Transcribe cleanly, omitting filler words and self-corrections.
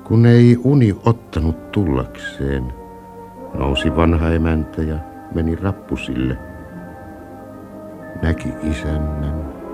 Kun ei uni ottanut tullakseen, nousi vanha emäntä ja meni rappusille. Näki isännän,